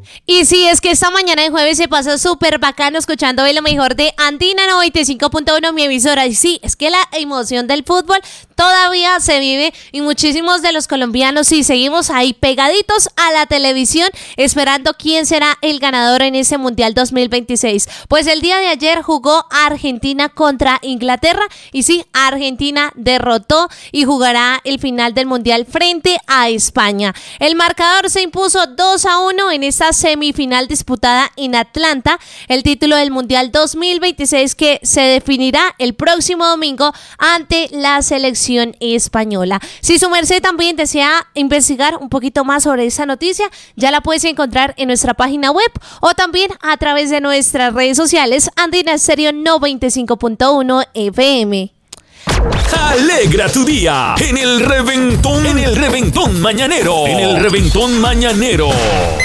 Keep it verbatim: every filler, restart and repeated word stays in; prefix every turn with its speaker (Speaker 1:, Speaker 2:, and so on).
Speaker 1: Y sí, es que esta mañana de jueves se pasó súper bacano escuchando lo mejor de Andina noventa y cinco punto uno, mi emisora. Y sí, es que la emoción del fútbol todavía se vive y muchísimos de los colombianos sí seguimos ahí pegaditos a la televisión esperando quién será el ganador en ese Mundial dos mil veintiséis. Pues el día de ayer jugó Argentina contra Inglaterra y sí, Argentina derrotó y jugará el final del Mundial frente a España. El marcador se impuso dos a uno en esta semifinal disputada en Atlanta, el título del Mundial dos mil veintiséis que se definirá el próximo domingo ante la selección española. Si su merced también desea investigar un poquito más sobre esa noticia, ya la puedes encontrar en nuestra página web o también a través de nuestras redes sociales Andina Stereo noventa y cinco punto uno F M.
Speaker 2: Alegra tu día en el reventón, en el reventón mañanero, en el reventón mañanero.